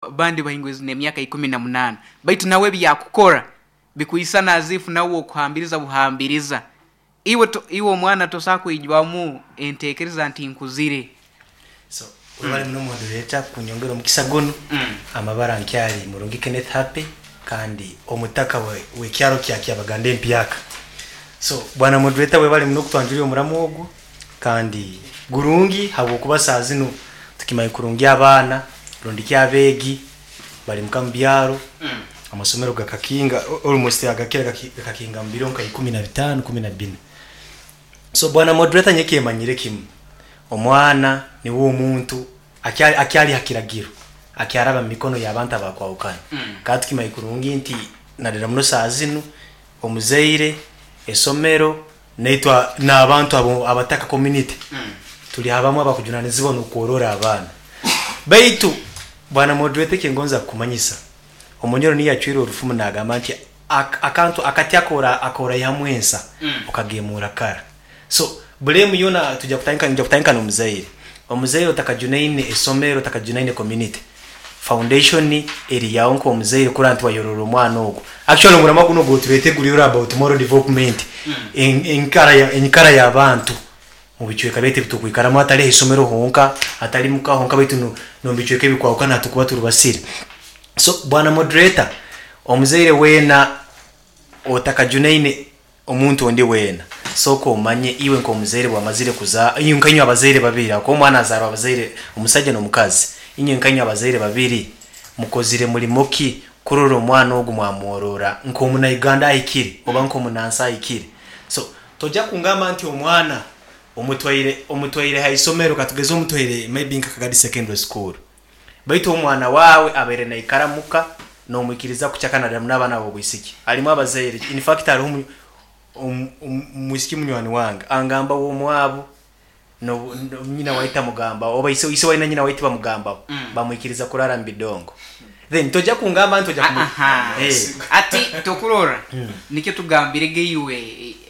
bandi bahingwezi ne myaka 18 baitu nawe byakukora bikuisa nazifu nawe okuhambiriza buhambiriza iwe mwana tosako ijwamu entekereza nti nkuzire so wale mno moderator kunyongera mukisagono amabara nkyali mulungi Kenneth Happy kandi omutaka we kyaro kyakya bagande mpyaka so bwana moderator we bali mno kutwanjulira omuramu ogwo kandi gurungi habo kuba sazino tukimaye kurungi abana rondiki abegi bali mukambyaro amasomero gakakinga almost agakera gakakinga mbironka 15 12 so bwana moderator nyeke manyire kimu omwana ni wo muntu akyali hakiragiro akyaraba mikono y'abantu abakwawukana katukimaye kurungi nti nadera muno sazino omuzeire esomero neitwa n'abantu abataka community tuli habamwe abakujunanizibwa no korora abana baitu bwana moderator kengonza kumanyisa omonyoro ni yachwiro rufumu nagamba nti akantu akora yamwensa okagemura kara so blame yona tujja kutayinka no muzaire omuzaire otakajunaine esomero takajunaine community foundation eri yaonko omuzaire kuranti wayororo mwana ogo actually ngurama kuno go turete guri about tomorrow development enkara ya abantu mubichweka bete bitukwikara atari isomero honka atari muka honka bitu no bichweke bikwawukana tukuba turubasire so bwana moderator omuzaire wena otakajunaine omuntu onde wena soko manye iwe nko muzaire bwamazire kuza inkanyo abazaire babiri ko mwana azara abazaire omusajja no mukazi inkanyo abazaire babiri mukozire muri moki kuroro mwana ogu mwamworora nko muna Uganda ayikiri oba nko munansa ayikiri so toja kungama nti omwana omutwaire haisomero katugeze omutwaire maybe nkakagadi secondary school baitu omwana wawe abere na ikaramuka no mukiriza kuchakana n'abana bo bwisiki alimo abazaire in fact ari umwisiki munywani wanga angamba wo mwabu no nyina waita mugamba oba ise waina nyina waita bamugamba bamwikiriza kurara mbidongo then toja kungamba ntoja ati tokurora nike tugambirege iwe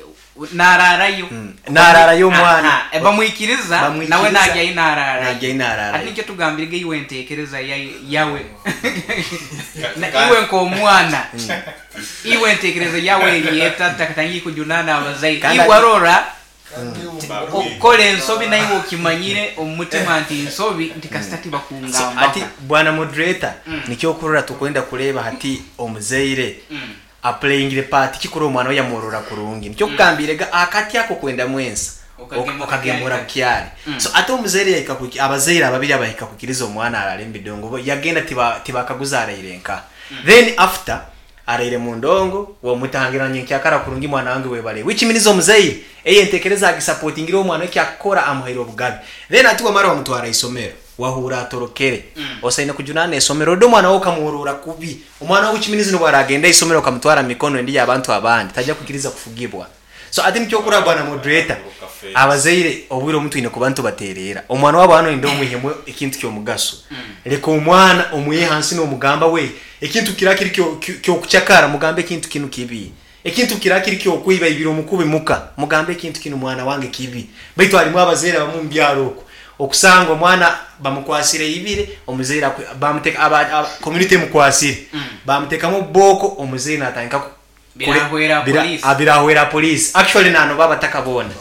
nararayo mwana bamwikiriza nawe najya inarara ati nike tugambirege iwe ntekereza yawe iwe nko mwana iwe ntekereza yawe yeta takatangi kujunana abazaire iwarora okole nsobi na iwo kimanyire omutima nti nsobi ntikastati bakungamba ati bwana moderator nikyo kurora tukwenda kuleba hati omuzaire a playing the part kikuru omwana ya morora kurungi nikyo kugambirega akati yako kwenda mwensa okagemura kyari so ate omuzaire yikakuki abazaire ababiri abahika kukiriza omwana aralembe dongo yagenda tibakaguzara irenka then after araire mu ndongo wo mutangiranye kyakara kurungi mwana wange webale which means omuzaire entekereza agisupportingira omwana kyakora amuhairo bugabi then ati wa mara wa mutwara isomero wahura atorokere osaina kujunana isomero do mwana wo kamuhurura kubi omwana which means no baragenda isomero kamutwara mikono ndi yabantu abandi tajja kukiriza kufugibwa so ati nicyo kura bwana moderator abazaire obwiro mtu ine kubantu baterera omwana wabo hano ndo muhimwe ikintu cyo mugaso reko omwana omuye hansi no mugamba we ikintu kirakiri cyo kuchakara mugambe ikintu kinu kibi ikintu kirakiri cyo kwiba ibiro mukube muka mugambe ikintu kinu mwana wange kibi baitu ali mwabazaire bamumbyaroko okusanga omwana bamukwasire ibire omuzaire bamuteka community mukwasire bamuteka mu boko omuzaire natanka abirahwera police actually nano baba takabona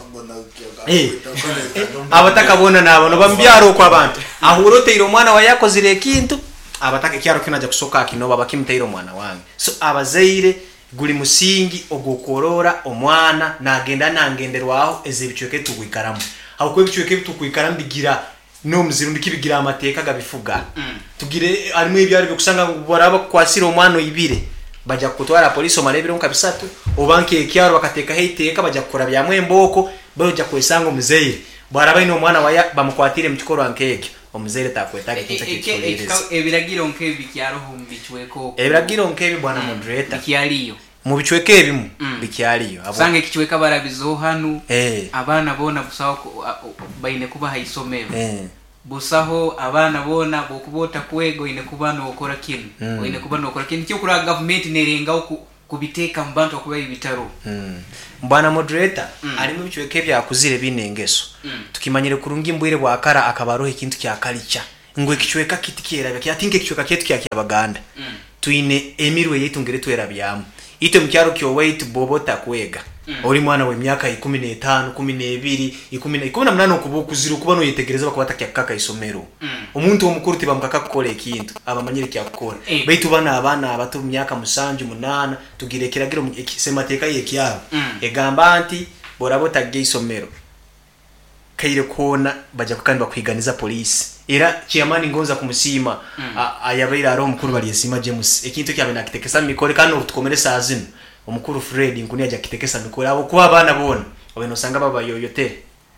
abatakabona nabo bambyaro kwa abantu ahuroteiro mwana wa yako zire kintu abataka kyaro kinaja kusoka kinoba bakimteiro mwana wange so abazaire guli musingi ogokorora omwana nagenda nangenderwaho ezebichweke tugwikaramu hakwe bichweke tukwikaramu bigira no mzirundi kibigira amateka gabifuga tugire alimwe byari bikusanga baraba kwasira omwana ibire baja kutwara police omarebero nkabisatu obanke kyaro bakateka heiteka baja kukora byamwe mboko baja kwesanga omuzaire baraba ino mwana waya bamukwatire mukikoro ankeke omuzaire takwetaka kintu kikikolereza ebiragiro nkebi kyaro humbichweko ebiragiro nkebi bwana moderator kyaliyo mu bichweke ebimu bikyaliyo abo sange kichweka barabizo hanu abana bona busaho baine kuba haisomero busaho abana bona bokubota kwego ine kubano okora kintu ine kubano okora kintu cyo kura government nerenga kubiteka mbantu akuba ibitaro mbana moderator ari mu bichweke bya kuzire binengeso tukimanyire kurungi mbwire bwakara akabarohe kintu kya kalicha ngwe kichweka kitikera byatinge kichweka ketu kya Baganda tuine emirwe yetu ngere twera byamu ito mkyaro kyo wait bobota kwega oli mwana we myaka 15 12 18 okubukuzira kuba no yetegereza bakubata kya kaka isomero omuntu omukuru tiba mukaka kukole ikintu abamanyire kya kukora baitu bana abana abato myaka 7 8 tugirekeragira semateka yekyabo egamba anti borabota ge isomero kaire kona baja kukandi bakwiganiza police era chairman ngonza kumusima ayabaira aro mukuru bali yesima James ekintu kyabe nakitekesa mikore kandi utukomeresa azino omukuru Fred nkuni aja kitekesa mikore abo kuba abana bona obeno sanga baba yoyotere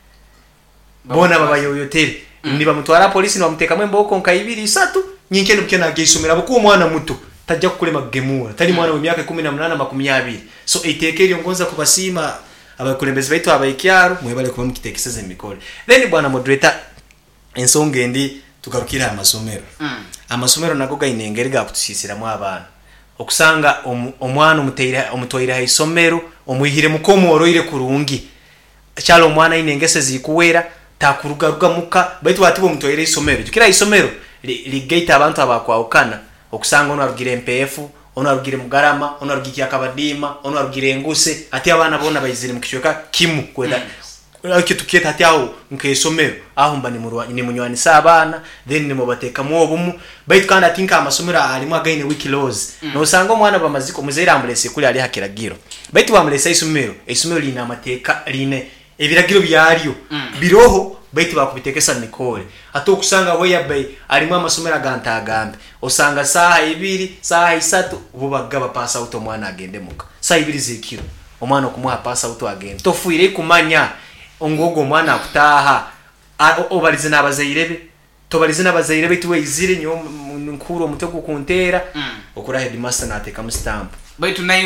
bona baba yoyotere niba mutwara police no bamuteka mwembo ko nkaibiri 3 nyinkeno bukena geisomera abo ku mwana muto tajja kukulema gemura tali mwana we myaka 18 20 so itekeri ngonza kubasima abakulembezi baitu abayikyaro mwebale kuba mukitekeseze mikore then bwana moderator ensonge ndi tugarukira amasomero amasomero nago gainengeri ga kutusisira mu abana okusanga omwana omutwira ha isomero omuyihire mukomo oroire kurungi cyalo omwana inengese zikuwera takurugaruga muka baitu batibo mutwira isomero tukira isomero ligate abantu abakwaukana okusanga ono arugire MPF ono arugire mugarama ono arugire akabadima ono arugire nguse ati abana bona bayizire mukishweka kimu kweda ake tukiyeta ati aho nkesomero aho mba ni munywani sabana then ni mubateka mwobumu baitu kandi atinka amasomero alimo againe wiki laws no sanga mwana bamaziko muzeira ambulance kuli ali hakiragiro baitu bamulese isomero lina amateka line ebiragiro byariyo biroho baitu bakubitekesa mikore ato kusanga weya bay alimo amasomero aganta agambe osanga saha 2 saha 3 bubagaba pasa auto mwana agende muka saha 2 zikiro omwana okumuha pasa auto agende tofuire kumanya ongogo mwana akutaha obalize nabazairebe tobalize nabazairebe tuwe izire nyo nkuru omutego kuntera okura headmaster nateka mu stamp baitu nayo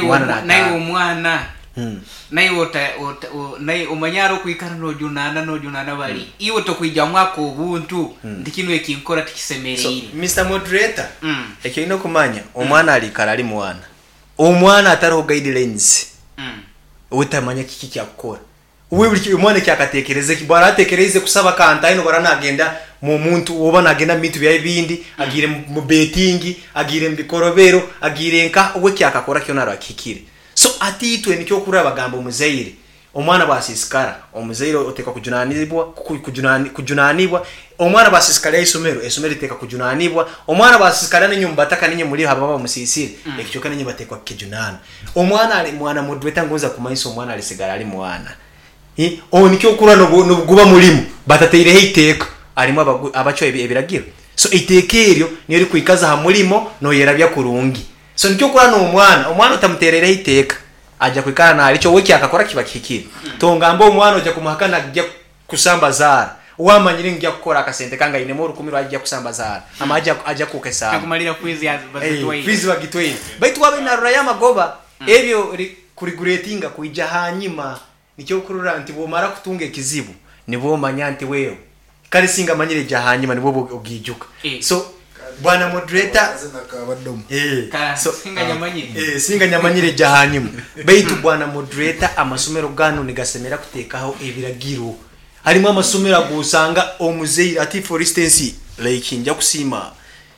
mwana nayo nayo omanyaro kuikana no junana bali iwo to kuija mwako ubuntu ndikinwe kinkora tikisemerere so Mr Moderator ekino kumanya omwana alikara ali omwana ataro guidelines utamanya kiki kyakora uwe buli umwana kyakatekereze kibara atekereze kusaba kanta ino baranagenda mu muntu oba nagenda mitu bya ibindi agire mu betting agire mbikorobero agire nka uwe kyakakora kyo naro akikire so atitwe nikyo kuri abagambo muzeire omwana basisikara omuzeire oteka kujunanibwa omwana basisikara isomero iteka kujunanibwa omwana basisikara n'nyumba ataka ninyo muri hababa musisire ekyoka ninyo batekwa kijunana omwana ali mwana modweta ngoza kumaisa omwana ali sigara ali mwana nikyo kura no guba mulimo batateire hiteka alimo abacho ebiragiro so itekeryo niyo ri kwikaza ha mulimo no yerabya kurungi so nikyo kura no omwana utamuterere hiteka aja kwikana na alicho wiki akakora kiba kikiri tongambo omwana oja kumuhakana ajja kusambazara wamanyire ngya gukora akasente kanga ine mu 10 ajja kusambazara ama ajja kukesa akumalira kwizi bazitwaye kwizi bagitwaye baitu wabe na rura y'amagoba ebyo kuriguratinga kuija hanyima nicyo kurura nti bomara kutunga kizibu nibo manyanti weyo kali singa manyire ja hanyima nibo ogijuka so bwana moderator so singa nyamanyire ja hanyima baitu bwana moderator amasomero gano nigasemera kutekaho ebiragiro harimo amasomero agusanga omuzeira ati for instance like njya kusima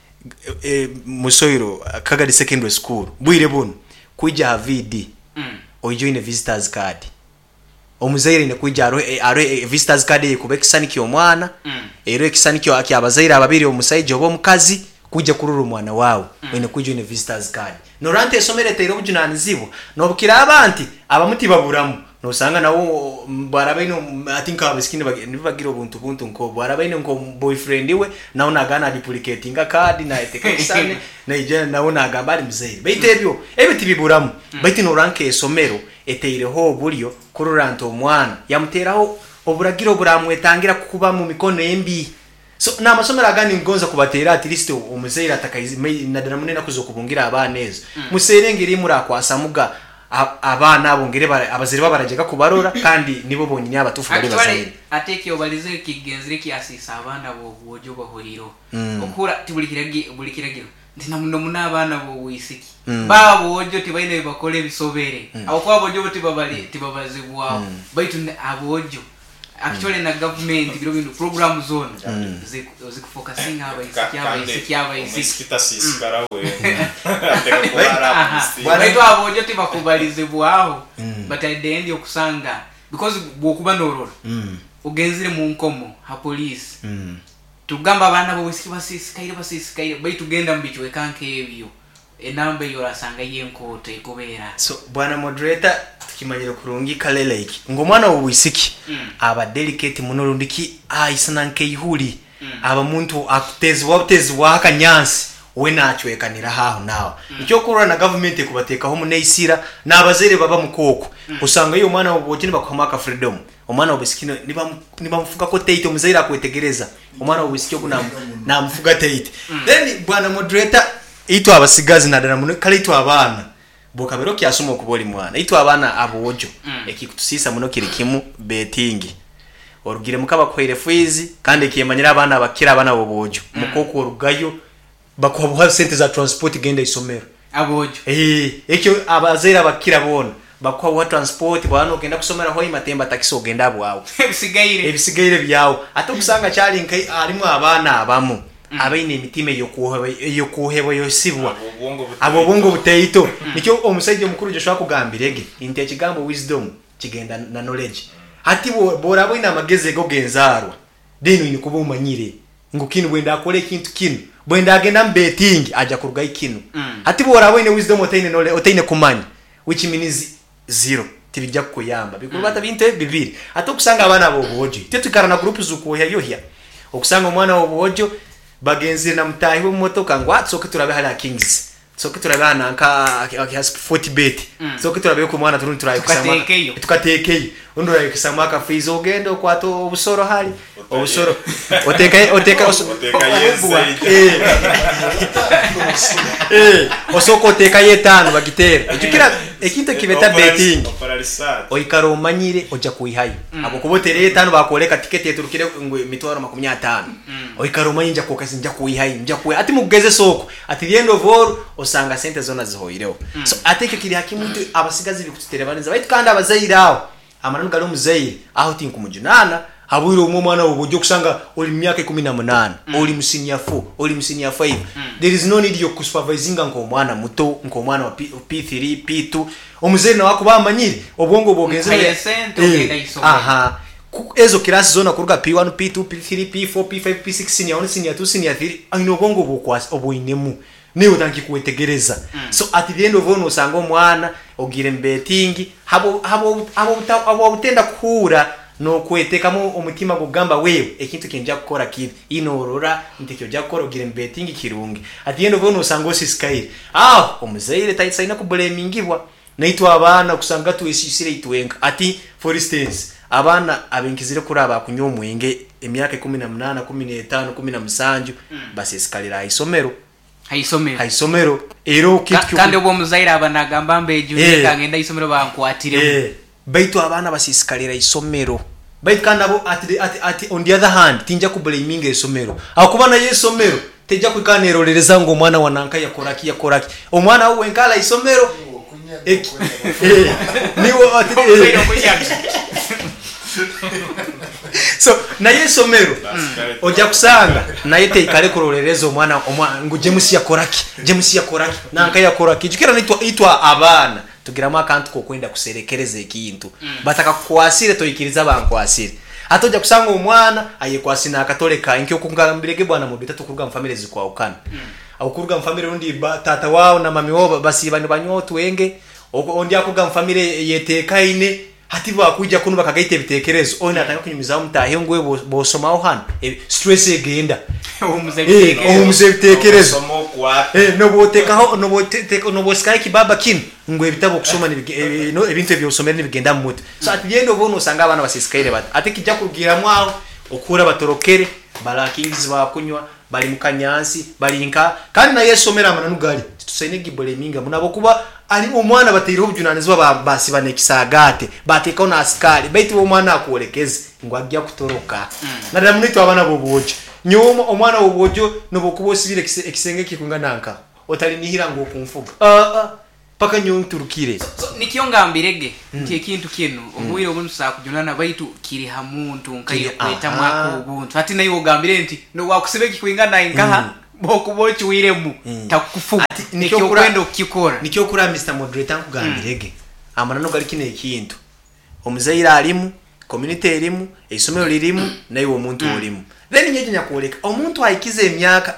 musoiro Kagari secondary school bwire bono kuija ha VD ojoine visitors card omuzeire ne kuija aro visitors card yekubekisani kyo mwana ero ekisani kyo akyabazaire ababiri omusaije obo mukazi kuja kururu mwana wawo ene kuija ne visitors card norante somere tero bujunanizibo nobukira abanti abamuti baburamu no sanga nawo barabaino atinka abaskini bagiro buntu nko barabaino nko boyfriend we nawo nagana duplicating card na etekesane na ije nawo nagambari mzeire baitebyo ebiti biburamu baiti no ranke somero eteireho buryo kururanto omwana yamuteraho oburagiro buramwetangira kukuba mu mikono embi so na masomero agani ngonza kubatera at least omuzeire atakayizi nadana munena kuzokubungira abanezo muserengeri murakwasa muga abana abongere abazire babarajeka kubarora kandi nibo bonyine abatufu bari bazaire ateke obalize kigenzire ki asisa abana bojo bahuriro okura tibulikiragiro ndina muno muna abana bo wisiki babo ojo tibaine bakole bisobere abo kwa bojo tibabali tibabazibwa baitu abojo actually na government biro bintu program zone zikufocusing aba isikita sisikara we baitu abojo tibakubalize bwaho but at the end yokusanga because bokuba nororo ugenzire mu nkomo ha police tugamba abana bo basisikaire baitu genda mbichwe kanke ebyo enamba yorasanga yenkote ikobera. So bwana moderator tukimanyira kurungika leleki ngomwana obwisiki aba delicate munurundiki isananke ihuri aba muntu akutezi wakanyansi we nachwekanira haho nawe icyo kurura na government kubateka ho muneisira nabazere baba mukoko usanga iyo mwana obokini bakomaka freedom omwana obwisiki niba mfuka ko teito muzaira kwetegereza omwana obwisiki kuna na mfuga teito then bwana moderator ito abasigazi nadana muno kale ito abana bokabero kyasoma okuboli mwana ito abana abojo ekikutusisa muno kirikimu betting orugire mukaba kwere fuizi kandi kiyemanyira abana abakira abana bobojo mukoko orugayo bakwabuha sente za transport genda isomero abojo ekyo abazera bakira bona bakwabuha transport bwana ogenda kusomera hoyi matemba taxi ogenda abwawo ebisigaire byawo atokusanga cyali nkai alimu abana abamu abaine imitima yokuheba yosibwa abo bongo buteito nicyo omusajja mukuru Joshua kugambirege inte kigambo wisdom kigenda na knowledge hati borabo ina mageze go genzarwa denu ni kuba umanyire ngukini bwenda akole kintu kinu bwenda agenda betting aja kuruga ikinu hati borabo ina wisdom otaine knowledge otaine kumanya which means zero tibijja kuyamba bikurubata binte bibiri atokusanga abana boboje tetukarana group zukuhya yohya okusanga umwana wobojo bagenzi na mutahi bo motoka ngwatsoke turabe hala Kings soke turabana nka has 40 bet soke turabe ko mwana turundi turaye kusama tukatekeye undura yikisama ka fees ogendo kwato obusoro hali obusoro oteka osoko oteka yetano bagitera ejukira ekintu kibeta betting oikaro manyire oja kuihayi abo kubotere yetano bakoleka ticket yeturukire ngwe mitwaro 50 oikaro manyinja ko kasi nja kuihayi nja ku ati mugeze soko ati the end of all osanga sente zona zihoireho so ateke kiri hakimuntu abasigazi bikuterebaneza baitu kandi abazairaho amananu galo muzaire aho tinkumujunana habwiro umwana ubujyo kusanga oli myaka 18 oli musinia 4 oli musinia 5 there is no need yo kusupervisinga nko mwana muto nko mwana wa P3 P2 omuzaire wako bamanyire obwongo bwogenze aha ezo kirasi zona kuruga P1 P2 P3 P4 P5 P6 senior 1 senior 2 senior 3 ayino obwongo bwokwasa oboinemu niyo tanki kuwetegereza so at the end of all usanga mwana ogire betting habo utenda kuhura no kwetekamo umutima gugamba wewe ekintu kinja gukora kiri inorora ntikyo jya gukora ogire betting kirungi at the end of all usanga osisikaire omuzaire taitsaina kublemingibwa naitwa abana kusanga tuesisire itwenga ati for instance abana abenkizire kuri abakunyomwenge emyaka 18 15 17 basisikalira isomero haisomero ero kitu kandi obo muzaira abanagamba mbeju kangenda isomero bankwatire baitu abana basisikalira isomero baitu kandi abo ati on the other hand tinja kublaming isomero akubana yesomero teja kwikanerorereza ngo mwana wananka yakoraki omwana wenkala isomero niwo ati so na yesomero oja kusanga na yete ikale kurolerezo mwana ngo James yakoraki nanka yakoraki jukira nitwa abana tugira makantu ko kwenda kuserekereza ikintu bataka kwasire toyikiriza bankwasire atoja kusanga umwana ayekwasina akatoleka inkyo kungambirege bwana mu bitatu kuruga mfamily zikwawukana akuruga mfamily rundi tata wao na mami wao basi bani banyoto wenge ondi akuruga mfamily yetekaine hatiba kuja kuno bakagaite bitekerezo ona atanga kunyumiza mutahe ngwe bosoma ohana stress egenda umuze bitekerezo no boskai kibaba kin ngwe bitabo kusoma ibintu byosomera nibigenda mu muto so at the end of all usanga abana basisikaire bat ate kijya kugira mwaho okura batorokere balakingizi bakunywa bali mukanyansi balinka kandi na yesomera amana nugali tusaine giboleminga munabo kuba ali umwana batiro ubujunanizwa basi banekisagate bateka na askari baitu umwana akuolekeze ngo agya kutoroka na munito abana boboje nyuma umwana wobojo no bokubosibire ekisenge kikunga nanka otali nihira ngo kumfuga paka nyonturukire nikiyo ngambirege nti kintu kino obwire omuntu sakujunana baitu kiri hamuntu nkayo kweta mwako ubuntu ati nayo gambire nti no wakusibe kikwingana inkaha bokubochi wiremu takufu nikiyo kwendo kikora nikiyo kura Mr Moderator nkugambirege amana no galikine ikintu omuzaira alimu community elimu isomero lirimu nayo omuntu olimu then nyeje nyakoleka omuntu aikize emyaka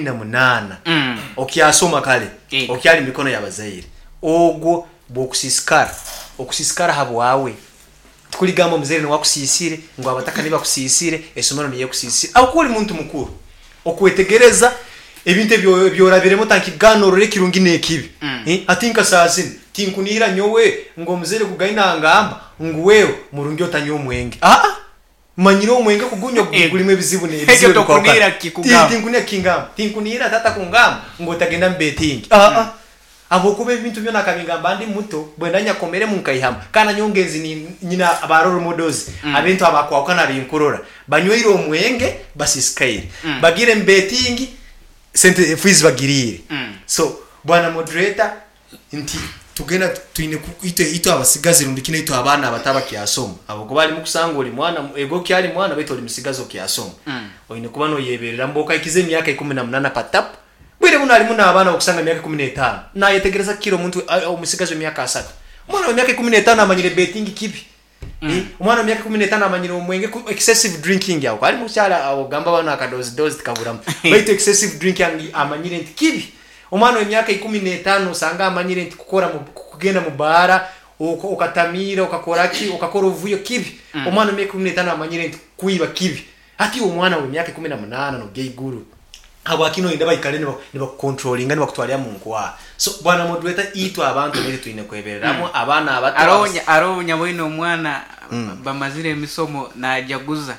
18 okyasoma kale okyali mikono yabazaire ogwo bokusisikara habo wawe tukuligamba muzaire no wakusisire ngo abataka niba kusisire esomero niye kusisire akuri muntu mukuru okwetegereza ebinte byorabiremo tankigano rore kirungi nekibi atinka sazini tinkunira nyowe ngo muzaire kugaina ngamba nguwewe murungi otanyo mwenge manyiro mwenge kugunyo kugulimwe bizibu ne bizibu tokunira kikugamba tinkunira tata kungamba ngo tagenda betting abo kube ibintu byo nakabingamba ndi muto bwendanya komere munkayihama kana nyongezi ni nyina abaroro modozi abintu abakwa kana rinkurora banyweiro omwenge basisikaire bagire betting sente fees bagirire so bwana moderator inti tugenda tuine ito abasigazi rundikine ito abana abataba kyasoma abo ko bali mukusanga oli mwana ego kyali mwana beto oli musigazo kyasoma oine kuba no yeberera mboka ikize myaka 18 patap bwire muno ali muna abana okusanga myaka 15 na yetegereza kiro muntu omusigazo myaka 3 mwana myaka 15 amanyire betting kibi mwana myaka 15 amanyire omwenge excessive drinking yawo ali mucyala ogamba bana akadozi tikabura beto excessive drinking amanyire kibi omwana w'emyaka 15 usanga amanyire nti kukora kugenda mu bara okatamira okakoraki okakora uvuyo kibi omwana w'emyaka 15 amanyire nti kuiba kibi ati omwana w'emyaka 18 no gay guru abakino inda bayikale ne controlling ne bakutwalya mu nkwa so bwana moderator ito abantu bere tuine kwebereramo abana abato aronya bwino omwana bamazire emisomo na jaguza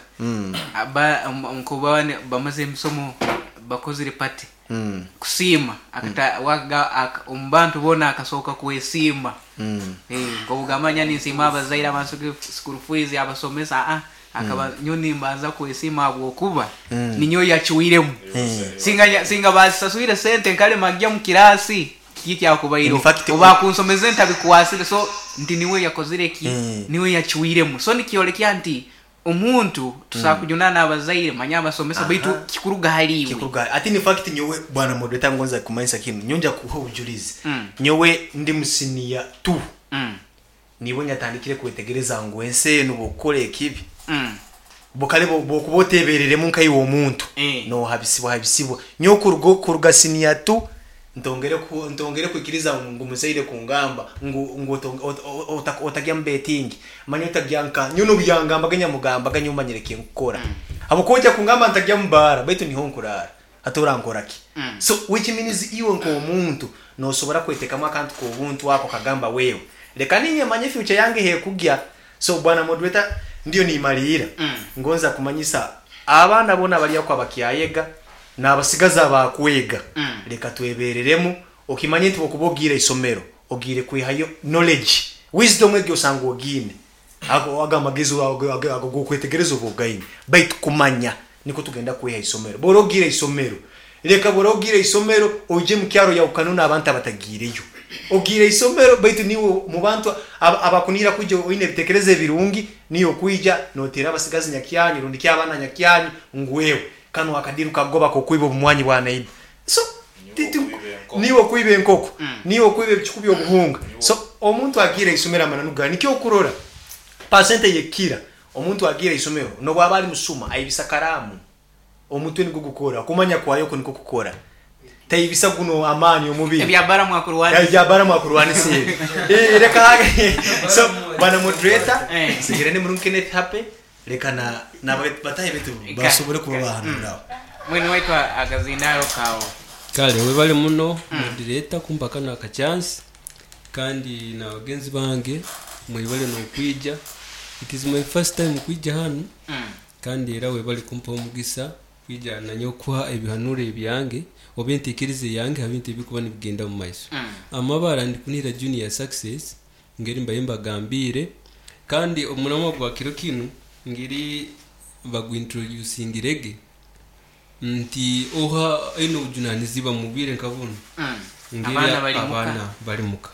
mkubane bamaze emisomo bakozire pati kusima akata waga umbantu bona akasoka kuesima ngo ugamanya ni nsima abazaira amasuku school fees abasomesa akaba nyoni mbaza kuesima abwokuba ninyo yachuiremu singa basasuire sente kale magya mu kirasi kiki akubairo oba kunsomeza ntabikuwasire so ndi niwe yakozire ki niwe yachuiremu so nikiyolekya nti omuntu tusakujunana abazaire manyama somesa baitu kikuruga haliwe ati ni fact nyowe bwana moderator ngonza kumanisa kinu nyonja kuho ujulizi nyowe ndi musinia tu niwe nyatandikire kwetegereza ngo ense n'ubukore kibi bokale bokuboteberere mu nkayi wo muntu no habisibo nyokurugo kuruga sinia tu ntongere kwikiriza ngo musaire kungamba ngo otagia betting manyo tagyanka nyono byangamba ganya mugamba ganyo manyereke gukora abo koja kungamba ntagia mbara baitu ni honkurara atorangoraki so which means iwe nko umuntu no sobora kweteka makantu ko ubuntu wako kagamba wewe reka ninye manye future yange he kugya so bwana moderator ndio ni malira ngonza kumanyisa abana bona bali yakwa bakiyayega nabasigaza bakwega reka twebereremo okimanye nti bokubogira isomero ogire kwihayo knowledge wisdom egyo sango ogine aga magezo ago kwetegereza ubugayini bait kumanya niko tugenda kwiha isomero borogira isomero reka borogira isomero oje mu kyaro ya ukanuna abantu abatagireyo ogire isomero bait niwo mu bantu abakunira kujyo oine bitekereze birungi niyo kuija notera abasigazi nyakyanyu rundiki abana nyakyanyu ngwewe kanu akadiru kagoba ko kwibo mwanyi bwana ibi so niwo kwibe enkoko niwo kwibe chikubyo obuhunga so omuntu agira isomera mananuga nikyo kurora percent yekira omuntu agira isomero no bwabali musuma ayibisa karamu omuntu ni gukora kumanya kwayo ko niko gukora tayibisa guno amani omubiri ebyabara mwakurwani se reka so bana moderator sigirene murunke happy reka na bataye betu basobore kuba bahanura mwene waitwa agazinayo kawo kale we bali muno moderator kumpaka na ka chance kandi na bagenzi bange muri bali no kwija it is my first time kwija hano kandi era we bali kumpa umugisa kwija na nyokwa ibihanure byange obentekerize yange habinte bikuba nibigenda mu maiso amabara ndi kunira junior success ngeri mbayimba gambire kandi omunamo gwa kiro kinu ngiri bagwintroducing reggae nti oha ino ujunaniziba mubire nkabona abana balimuka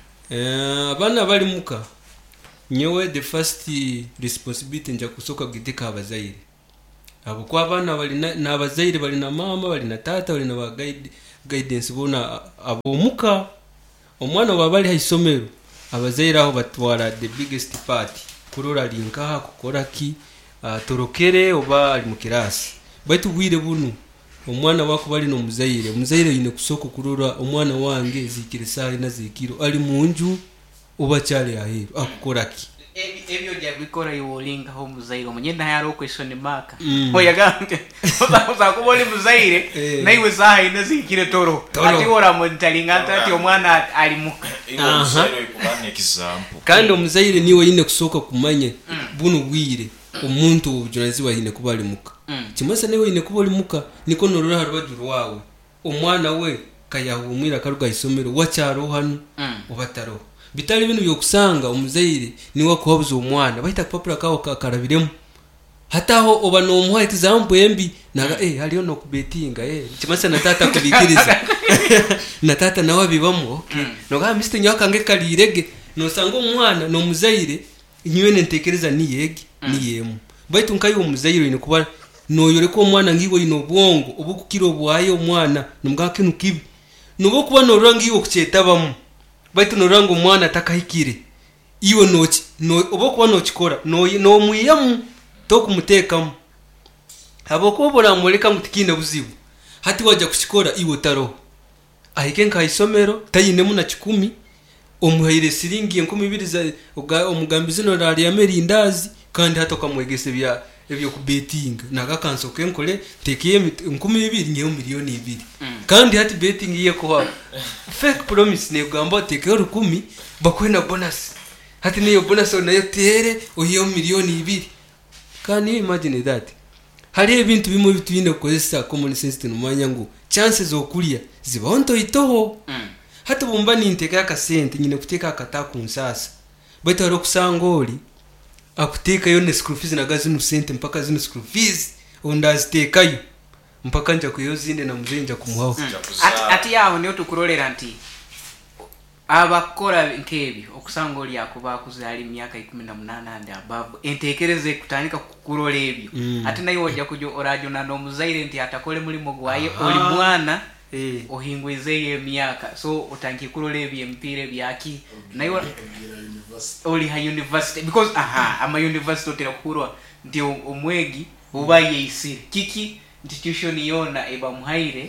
abana balimuka nyewe the first responsibility nja kusoka gidika abazaire abo kwa abana bali na abazaire bali na mama bali na tata bali na ba guidance bona abomuka omwana wabali haisomero abazaire aho batwara the biggest part kurora linka kukora ki torokere oba ali mu kirasi baitu wire bunu omwana wako bali no muzaire yine kusoko kurora omwana wange zikire sari na zikiro ali munju oba cyale ahero akukora ki ebyo bya bikora yolinga ho muzaire omunyenda yaro question mark oyagange oza kuboli muzaire naiwe saha ine zikire toro ati ora montalinga ati omwana ali muka muzaire kubane example kandi omuzaire niwe yine kusoka kumanye bunu wire omuntu obujonazi wa yine kubali muka kimasa niwe yine kubali muka niko norora harubajuru wawe omwana we kayahumira karuga isomero wacyaro hano ubataro bitali bintu byokusanga omuzaire niwe kuhabuza omwana bahita kupapura kawo kakarabiremo hataho oba no muha example embi naga haliyo no kubetinga kimasa na tata kubikiriza na tata nawe bibamo okay noga Mr. Nyakange kalirege no sanga omwana no muzaire nyiwe nentekereza ni yege ni yemu baitu nkayo omuzaire ni kuba no yore ko omwana ngiwo ino bwongo obukukiro bwaye omwana numga kinu kibi nubo kuba no rangiwo kucyetabamo baitu no rango omwana takahikire iwo no obo kuba no chikora no muyamu tokumutekamu aboko bora muleka mutikinde buzibu hati waja kushikora iwo taro ahike nka isomero tayine muna 10 omuhaire siringi 12 za omugambizi no rali amerindazi kandi hatoka mwegese bya ebyo kubeting naga kansoke nkole tekiye 12 nyewe miliyoni 2 kandi hati betting iye ko fake promise ne gamba tekiye 10 bakwena bonus hati niyo bonus nayo tere oyo miliyoni 2 kandi imagine that hari ebintu bimwe bituyine kozesa common sense numanya ngo chances okulia zibonto itoho hata bomba ni nteka akasente nyine kuteka akataku nsasa baita ro kusangoli akuteka yone school fees na gazi nusente mpaka zino school fees ondazitekayo mpaka nja kuyozinde na muzenja kumuhaho ati yaho niyo tukurolera nti abakora nkebi okusangoli yakuba kuzali myaka 18 and above entekereze kutandika kukurola ebyo ati nayo ojja kujo orajo na no muzaire nti atakole mulimo gwaye oli mwana ohingweze emyaka so utanki kurola ebyo empire byaki nayo oli ha university because ama university otera kurwa nti omwegi ubaye isire kiki institution yona eba muhaire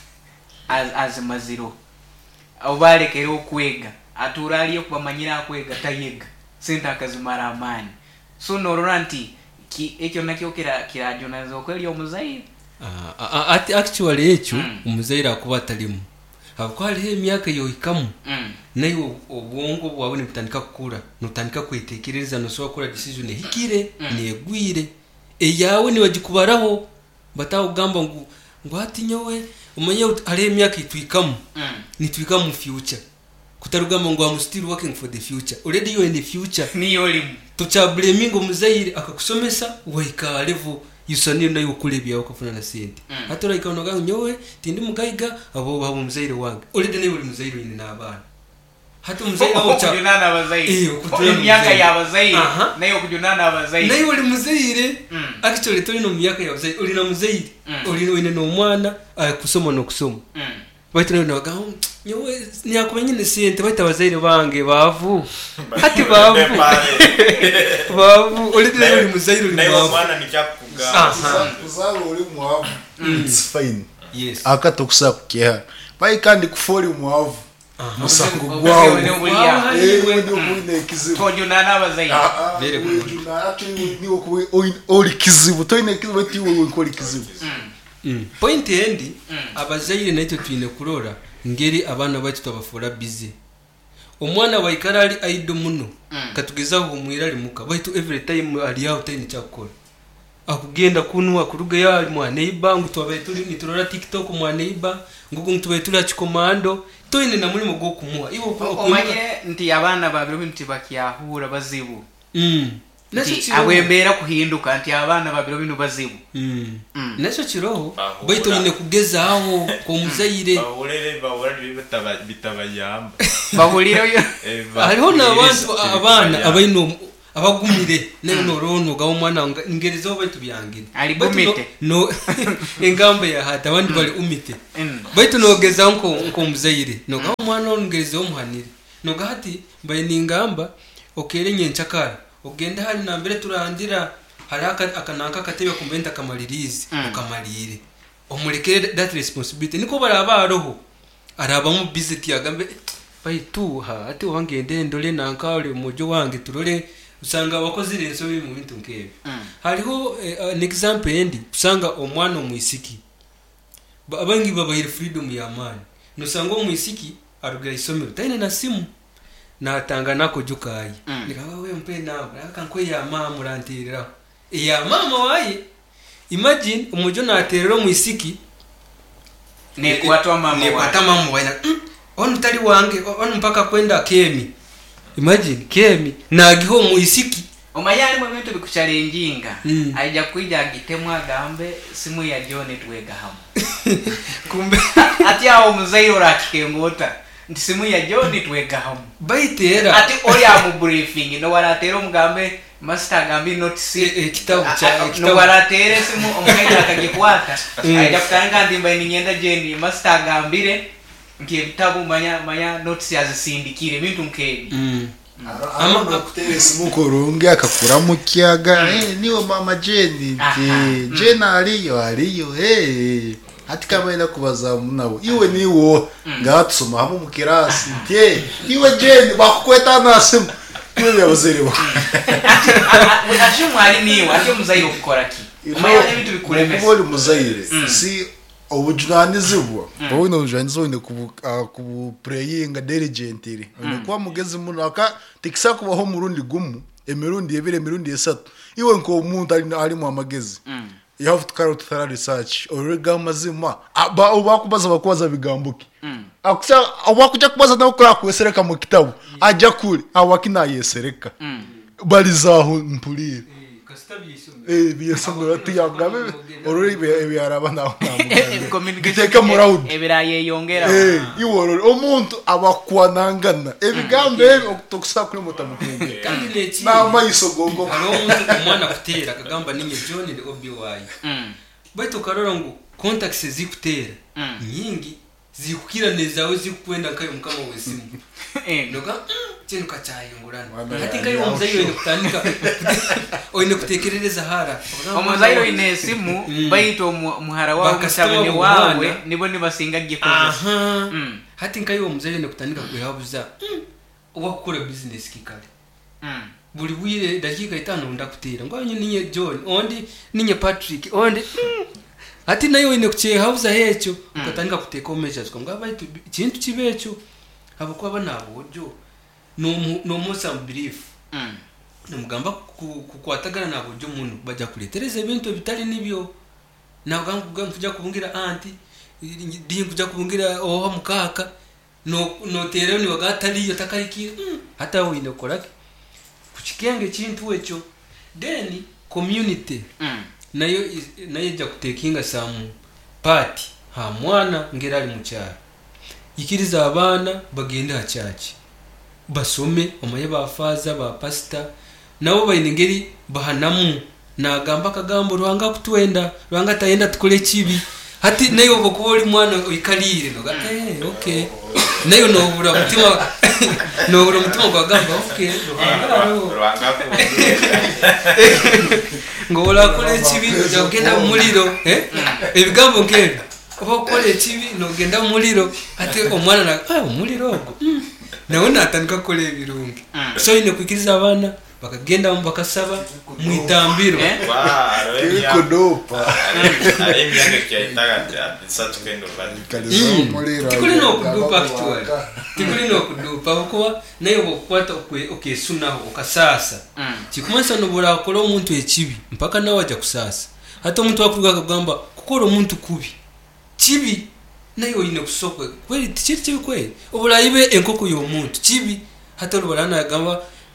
as maziro obalekere okwega aturali okubamanyira akwega tayega senta akazimara amani so noranti ki ekyo nakyo kirajo nazo kweli omuzaire actually echo omuzaire akuba talimu akwali emyaka yoikamu nayo obwongo bwawe nibutandika kukura nutandika kwetekereza no so akora decision hikire negwire eyawe ni wajikubaraho bataho gamba ngo ati nyowe umanye ari emyaka itwikamu nitwikamu future kutarugamba ngo am still working for the future already you in the future niyo limu tucha blaming omuzaire akakusomesa waika level yusani nayo kulebya ukafuna na sente hatora ikaonoga nyowe tindi mugaiga abo babo muzaire wange already nayo muzaire ine nabana hata muzaire ocha kujunana abazaire emyaka yabazaire nayo kujunana abazaire nayo oli muzaire actually toli no myaka yabazaire oli na muzaire oli ine no mwana kusoma no kusoma baitu naga nyowe niyakumenye ne sente baita abazaire bange bavu hati bavu oli nayo muzaire oli nayo mwana nikyakuga kuzalo oli mwavu it's fine yes akatokusa kukeha bai kandi kufoli mwavu musango gwawo ndio mwine kizibu kujunana abazaire very good ni oli kizibu toine kizibu tiwo oli kizibu point endi abazaire naito twine kurora ngeri abana bacu tabafura busy omwana waikara ali aido muno katugeza humwira limuka baitu every time ali out time cyakora akugenda kunwa kuruga ya mwana ibangu twabaye tuli niturora TikTok mwana iba ngugu ntwaye tuli achikomando toine na mulimo go kumwa iwo omanyire nti abana babiro bintu bakyahura bazibu abwembeera kuhinduka nti abaana babiro bino bazibu nakyo kiroho baitu nyine kugezaaho k'omuzaire hariho n'abantu abaana abaino abagumire nayo norono ga omwana ngerezo baitu byangire no engamba ya hata abandi bali umite baitu nogeza nk'omuzaire no ga omwana ngerezo omuhanire no ga hati bayini ngamba okere nyenchakara ogenda hali na mbere turandira haraka akananka katebe kumbenta kamalirizi ukamalire omurekere that responsibility niko baraba roho araba mu busy yagambe baitu hati wangende ndole nankale mojo wange turole usanga abakozi renso mu bintu nkebe hariho an example endi usanga omwana omwisiki abangi babahira freedom ya mani nusanga omwisiki arugira isomero taine na simu natanga nako jukayi nikawa we mpe nawe akankwe ya mama murantirira ya mama waye imagine umujo naterero mwisiki ne kwatwa mama waye onu tali wange onu mpaka kwenda kemi imagine kemi nagiho mwisiki omayali mu bintu bikuchalenjinga aija kuija agitemwa gambe simu ya John twega hamu kumbe ati aho muzairo rakikengota nti simu ya John twega hamu baitera ati oya mu briefing no waratero mugambe master gambi notice kitabu cha no waratere simu omwega akagikwata aija kutanga ndimba ninyenda Jeni master gambire nkibitabu manya notice azisindikire bintu nkebi ama kutere simu koronge akakura mu kiyaga niwo mama Jeni Jena aliyo ati kama ina kubaza munabo iwe niwo ngatsoma hamo mu kirasi ntie iwe Jeni bakukweta na simu iwe yabazere ati mwali niwo ati muzaire ukora ki umaya n'ibintu bikuremesa ubwo muzaire si obujunanizibwa bawino ujanizo ine ku praying diligently ne kwa mugezi munaka tikisa kubaho murundi gumu emirundi ebire emirundi esatu iwe nko umuntu ali mu amagezi you have to carry out thorough research orega mazima aba obakubaza bakwaza bigambuki akuja kubaza na ukora kwesereka mu kitabu aja kuri awakina yesereka balizaho mpulire biyasomera tiyangabe orore byaraba naho communication muraud ebiraye yongera iworo omuntu abakwanangana ebigambe okutokusa kuri mutamukunde kandi leti na mayisogongo alo umuntu umwana kutera kagamba ninye John de obiwayi baitu karorongo contacts zikutera nyingi zikukira nezawe zikukwenda kayo mukama wesimu ndoga chintu kachayungurana hati kayo muzayo ine kutandika oine kutekerereza hara omuzayo ine simu baito muhara wawe musabene wawe nibo nibasinga gikoze hati kayo muzayo ine kutandika kuyabuza wakukora business kikale buli bwire dakika 5 ndakutera ngo ninye John ondi ninye Patrick ondi ati nayo ine kuche hauza hecho ukatanga kuteka measures kwa ngaba ikintu kibecho abakwa banabojo no musa belief nomugamba kukwatagana nabojo muntu baja kuletereza ibintu bitali nibyo naganga kuja kubungira anti ndi kuja kubungira oho mukaka no terero ni wagatali yotakariki hata wine koraki kuchikenge kintu echo then community nayo ja kutekinga samu party ha mwana ngera ali mucyaro ikiriza abana bagenda hacaci basome omaye bafaza ba pastor nabo bayinengeri bahanamu nagamba kagambo rwanga kutwenda rwanga tayenda tukole kibi hati nayo bokoli mwana ikalire no okay nayo nobura mutima nobura mutima gwagamba okay rwanga ngola kole kibi ugenda muliro ebigambo nkebe okole kibi no genda muliro ate omwana na muliro ogo nawe natandika kole ebirungi so ine kwikiriza abana bakagenda bakasaba mwitambiro kodopa emyaka kyaitaga satu kendo bali tikuli no kudupa actually tikuli no kudupa kuko nayo bokwata okesuna okasasa kikumansa no bora akora omuntu ekibi mpaka nawe aja kusasa hata omuntu akuruga kugamba kukora omuntu kubi kibi nayo ine kusokwe kweli tikibi kweli obula ibe enkoko yo omuntu kibi hata lubarana agamba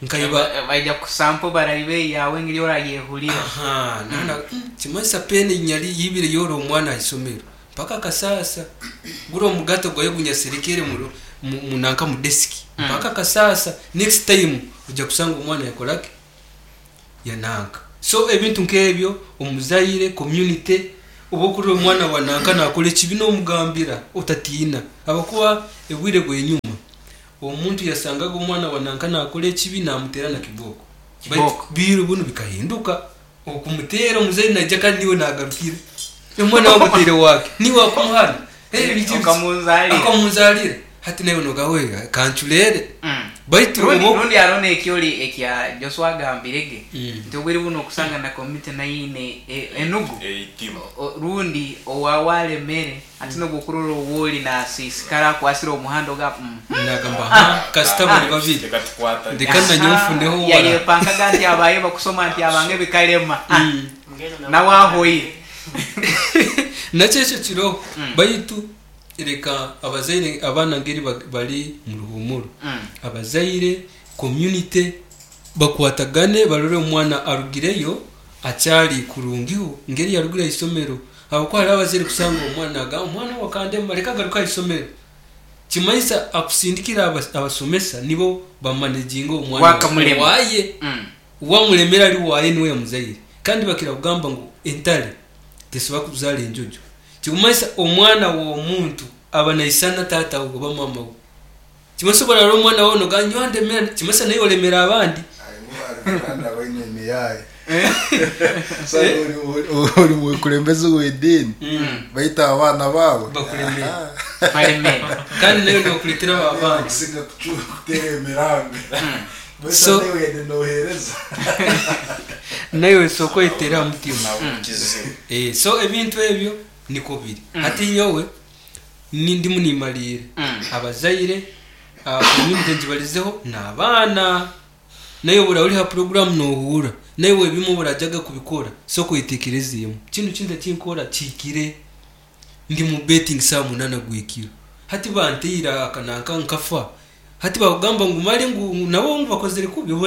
nkaiba bajja kusampo barayibe yawe ngiri orayehulira nana kimasa pene nyali yibire yoro omwana isomero paka kasasa guro mugato gwaye gunyasirikere munanka mu desk paka kasasa next time ujja kusanga omwana yakolake yananka so ebintu nkebyo omuzaire community obokuru omwana wananka nakole kibino omugambira otatina abakuwa ebwire gwenyuma omuntu yasangaga omwana wananka nakole ekibi namutera na kiboko biro buno bikahinduka okumutera omuzaire najja kandi niwe nagarukira omwana wamutere wake niwe akumuhana akamunzalira hati nawe nogawe kanchulere baitu rundi arone ekyoli ekya Joshua gambirege ntobwiri buno okusanga na community nayine enugu rundi owawale mere ati no gukururo woli na sisikara kwasira omuhando ga nagamba customer babiri ndikana nyumfundeho yaye panka ganti abaye bakusoma anti abange bikalema na wahoyi nachecho kiro baitu reka abazaire abana ngeri bali mu ruhumuro abazaire community bakwatagane balore omwana arugireyo acyari kurungiho ngeri yarugire isomero abakwara abazaire kusanga omwana wakande mareka garuka isomero kimaisa akusindikira abasomesa nibo bamanagingo omwana waye wamuremera ari waye niwe muzaire kandi bakira kugamba ngo entale tesuba kuzala enjojo kimaisa omwana wo muntu abanayisana tata ugo bamama ugo kimaisa bara omwana wono ganywande mera kimaisa nayo lemera abandi kandi abanyene yaye uri mu kurembeza wedini bayita abana babo bakuremera kandi nayo no kuritira abandi singa kutemeranga so nayo soko itera mutima so ebintu ebyo niko biri ati nyowe nindi munimalire abazaire community njibalizeho nabana nayo bura uri ha program no hura nayo ebimo burajaga kubikora soko itekereziyemo kintu kinda kinkora cikire ndi mu betting saa 8 gwikiro hati bantira akananka nkafa hati bagamba ngumali nabo bakozere kubyo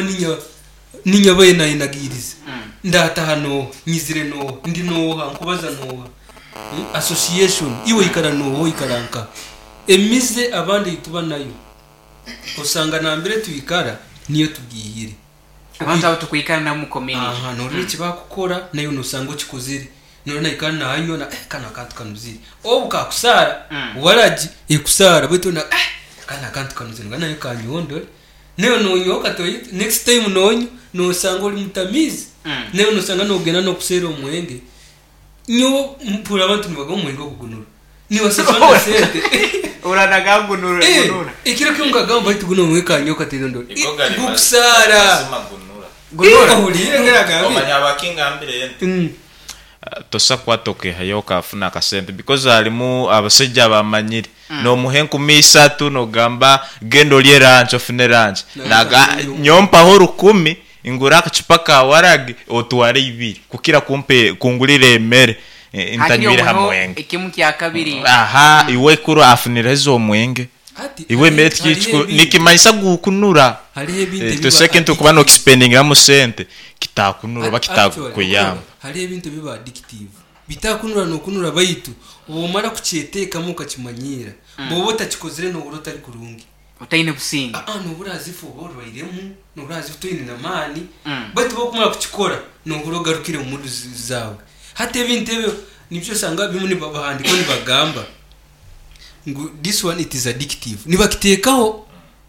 ninya baye nagirize ndata hano nyizire no ndi no hankubaza no association iwe ikara no ikaranka emize abandi ituba nayo usanga nambere tuyikara niyo tugihire abantu abo tukwikara na mu community nuri kibakukora nayo nusango kikozire nona ikana nayo na kana kantu kanuzire obuka kusara waraji ikusara betona kana kantu kanuzire nayo kanyondo nayo nonyoka to next time nonyo nosanga uri mutamizi nayo nosanga nogena no kusera omwenge nyo mpura abantu nibaga omwenge okugunura niwa sefanga sente uranaga gunura ikiro kyunga gamba ituguno mweka nyoka tidondo gukusara gunura ulire ngeraga omanya abakinga ambire yente tosa kwatoke hayoka afuna kasente because alimu abasejja bamanyire no muhenku misatu no gamba gendo lyerancho funeranje naga nyompa horo 10 inguraka chipaka warage otware 2 kukira kumpe kungulire mere intanyire hamwenge ikimu kya kabiri iwe kuru afunirezo omwenge iwe meti nikimanisa gukunura to second to kuba no spending ramo sente kitakunura bakitakwiyama hari ebintu biba addictive bitakunura no kunura baitu ubomara kuceteka muka kimanyira bobo takikozere no urota ari kurungi utaine busingi no burazifu boro bairemu no burazifu toine na mani baitu bokumara kukikora no urogarukire mu mudu zawe hate ebintu ebyo nibyo sanga bimuni babahandi ko nibagamba ngo this one it is addictive nibakitekaho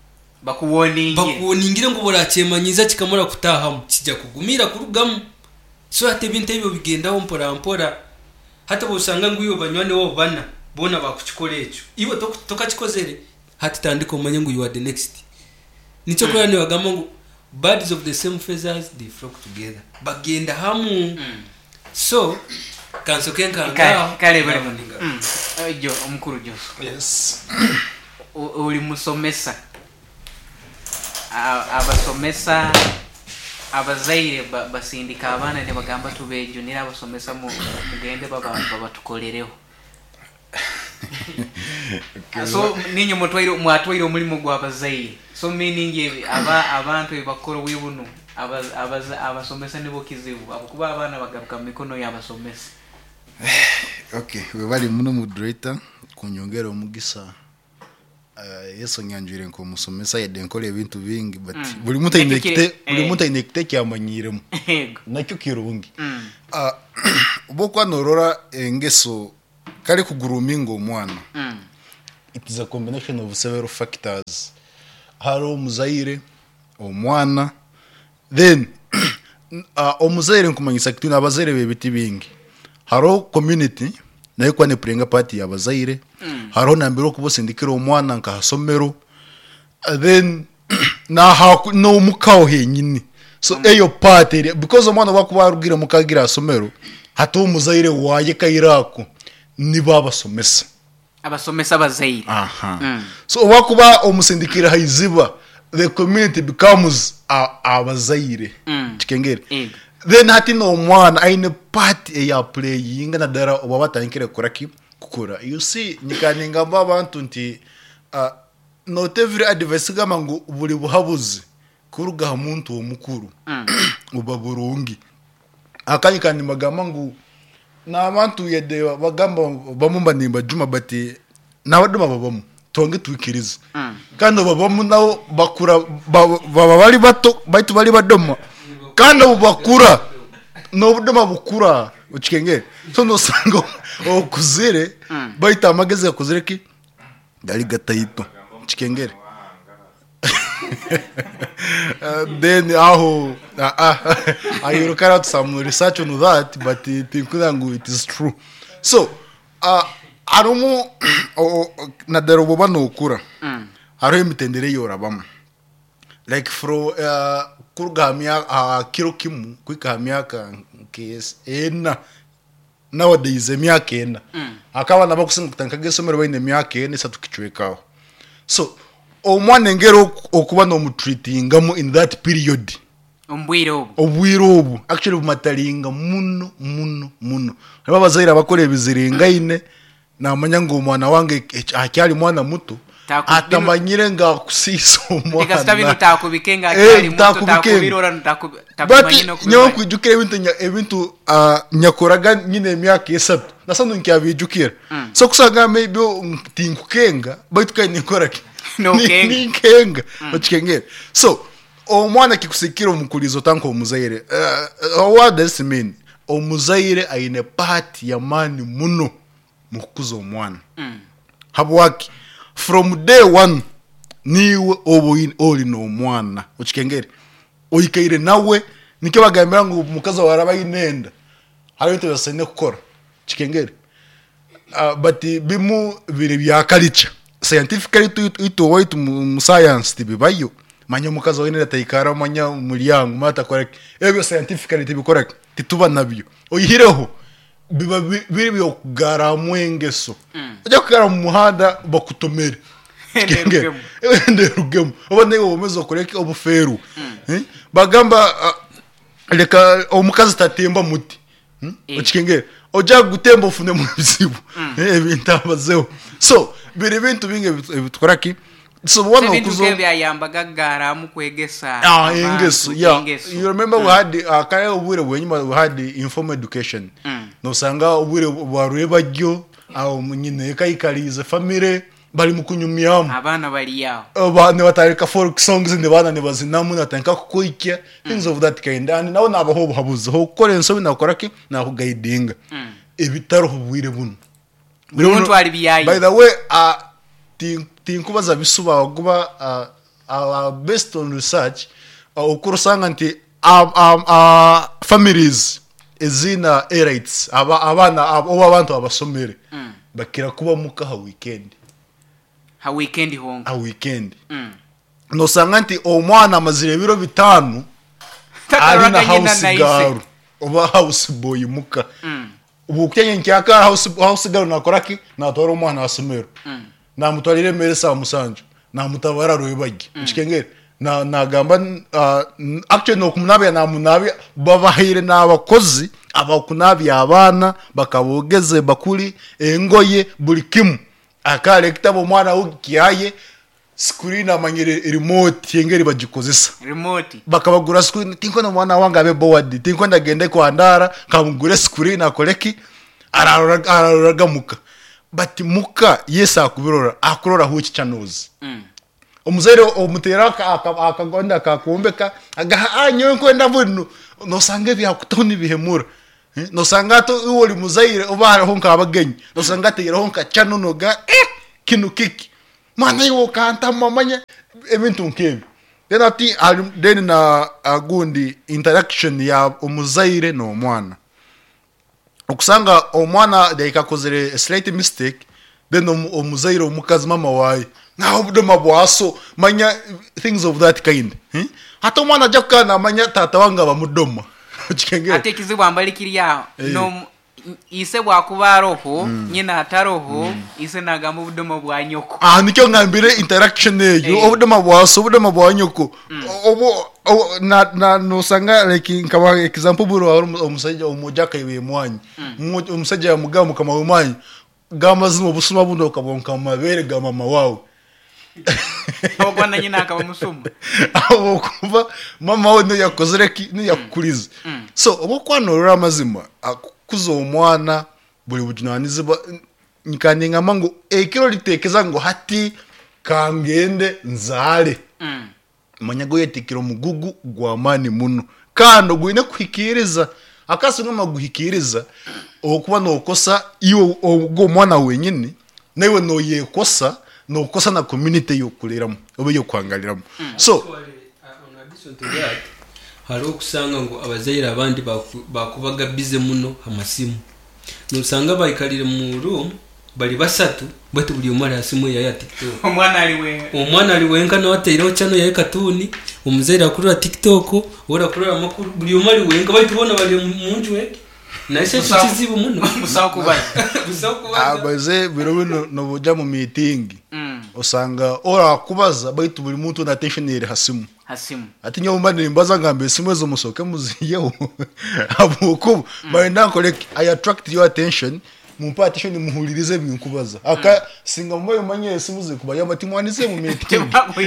bakuwoningire ngo burakemanyiza kikamura kutahamu kijya kugumira kurugamu so hate bintu ebyo bigendaho mpora hata bosanga ngo iyo banywane wo bana bona bakukikora echo ibo tokakikozere hati tandiko manye ngo you are the next nico kwa ni bagamba ngo birds of the same feathers they flock together bagenda hamu so kanso kenka kale bale muninga jo omukuru jo yes uli musomesa abasomesa abazaire basindika abana ne bagamba tubejunira abasomesa mu mugende baba tukolereho So ninyi mwatwaire omulimo gw'abazaire so meaning abantu bakora webuno abasomesa nibo kizibu abakuba abana bagaruka mikono y'abasomesa. Okay, we bali muno moderator kunyongera omugisa yeso nyanjire nko musomesa yedenkole ebintu bingi but buli muntu inekite kyamanyiremo nakyo kirungi bokwa norora engeso kale kuguruminga omwana it is a combination of several factors. Haro omuzaire omwana then omuzaire nkumanyisa kitina abazaire bebiti bingi haro community nayo kwane prenga party yabazaire haro nambiro kubosindikira omwana nkahasomero then na no mukao henyini so eyo party because omwana bakubarugira mukagira asomero hato omuzaire waye kairako ni babasomesa abasomesa bazaire so wakuba omusindikira haiziba the community becomes abazaire chikengere then hati no mwana aine party ya playing na dara obabatankire kuraki kukura you see nikaninga babantu nti not every advice gama ngo buli buhabuzi kuruga umuntu omukuru ubaburungi akanyikani magama ngo na abantu yede bagamba bamumba nimba juma bati na waduma babamu tonge twikiriza kandi babamu nawo bakura baba bali bato baitu bali badoma kandi bakura no budoma bukura ukikenge so no sango okuzire baita amageze akuzire ki dali gatayito ukikengere then I look out some research on that but it is true so arumu nadero bobano okura haro emitendere yorabama like fro kurgamia kiro kimu kwikamia ka kes ena nowadays emyaka ena akaba nabakusinga kutankaga somero bane emyaka ena satukichwekaho so omwana ngero okuba no mutreatinga in that period obwiro actually bumatalinga muno abazaira bakore ebizirenga ine namanya ngo omwana wange akyali mwana muto atamanyire nga kusisa omwana tekasta bino takubikenga akyali muto takubirora takumanyino nyo kwijukira ebintu nyakoraga nyine emyaka 3 nasano nkyabijukira so kusanga maybe tinkukenga baituka nikoraki no kenga ochikengera so omwana kikusikira omukulizo tanko omuzaire what does it mean omuzaire aine part ya mani muno mukuzo omwana habwaki from day one niwe oboyin oli no mwana ochikengera oyikaire nawe nike bagambira ngo mukaza waraba inenda habito yasene kukora chikengera but bimu bire bya culture scientifically to wait mu science tibibayo manya mukaza wenera tayikara manya umuryango mata correct ebyo scientifically tibikora tituba nabyo oyihireho biba biri byo kugara mwengeso ajya kugara mu muhanda bakutomere nderugemo obone omezo koreka obuferu bagamba leka omukazi tatemba muti ochikengera oja gutemba ufune mu bizibu ebintambazeho so biri bintu binge bitkoraki so one okuzo byayambaga gara mu kwegesa ingeso you remember we had kaya obure wenyuma we had informal education no sanga obure barwe bajyo aho munyine kayikalize family bali mukunyumyamu abana bali yao abana batareka folk songs ne bana ne bazinamu natanka kukoikya things of that kind and nawo nabaho habuze ho gukora enso binakoraki na kugaidinga ebitaro hubwire buno umuntu ari biyayi by the way tinkubaza bisuba waguba based on research ukurusanga nti families ezina rights abana abantu abasomere bakira kuba muka ha weekend no sanga nti omwana amazire biro bitanu ari na house garu oba house boy muka ubukyenye nkyaka house garu nakoraki natora omwana asomero na mutwalire meresa musanjo na mutabara royibagi chikengere na gamba actually no kumunabya na munabya babahire n'abakozi abakunabya abana bakabogeze bakuri engoye buli kimu akale kitabo mwana ukiaye screen amanyire remote yengeri bagikozesa remote bakabagura screen tinko no mwana wanga abe board tinko ndagende kwa ndara kamugure screen akoleki araragamuka bati muka yesa akubirora akurora huki channels omuzere omutera akagonda akakumbeka agahanyo kwenda vuno no sange bya kutoni bihemura no sanga to uri muzaire obara honka abagenyi no sanga tera honka channel no ga kinu kiki mana yo kanta mamanya emintu nkebi then na agundi interaction ya omuzaire no mwana okusanga omwana daikakozere a slight mistake then omuzaire omukazi mama wayi na obudoma bwaso manya things of that kind hata omwana jakana manya tata wanga bamudoma chikengera ate kizibwa ambalikiri yaho no ise bwakuba roho nyina ataroho ise nagamba obudoma bwa nyoko nikyo ngambire interaction eyo obudoma bwaso obudoma bwa nyoko obo na no sanga like nkaba example buro omusajja omujaka iwe mwanyi omusajja ya mugamu kama mwanyi gama zimo busuma bundo kabonka mabere gama mawawe abana nyina akaba musuma abo kuva mama we no yakozereki no yakuriza so obo kwanora amazima akuzo omwana buli bujunanize nikaninga mango ekiro litekeza ngo hati kangende nzale manyago yetikiro mugugu gwa mani muno kando gwine kuhikiriza akasunga maguhikiriza okuba no kosa iwo ogo mwana wenyine nawe no yekosa no kosa na community yokuliramo obe yo kwangaliramo so on addition to that haro kusanga ngo abazaira abandi bakubaga bize muno amasimu nusanga bayikalire mu room bali basatu bati buli umara asimu ya TikTok omwana ali wenka no atero chano ya katuni umuzaira akurura TikTok ora kurura makuru buli umari wenka bayitubona bali munjwe naise kizibu muno musakubaza abaze biro no boja mu meeting osanga ora kubaza bayitu buli muntu na attention iri hasimu ati nyo umani mbaza ngambe simu ezo musoke muziyeho abuko bayenda collect I attract your attention mumpa attention muhulirize binkubaza aka singa mbayo manye simu ze kubaya bati mwanize mu meeting